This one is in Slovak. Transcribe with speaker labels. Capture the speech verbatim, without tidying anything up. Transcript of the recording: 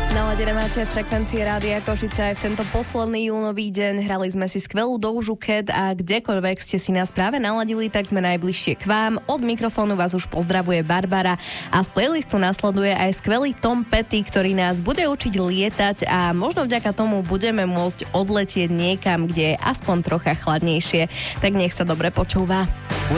Speaker 1: Naladené máte frekvencie Rádia Košice aj v tento posledný júnový deň. Hrali sme si skvelú Doju Cat a kdekoľvek ste si nás práve naladili, tak sme najbližšie k vám. Od mikrofónu vás už pozdravuje Barbara a z playlistu nasleduje aj skvelý Tom Petty, ktorý nás bude učiť lietať a možno vďaka tomu budeme môcť odletieť niekam, kde je aspoň trocha chladnejšie. Tak nech sa dobre počúva.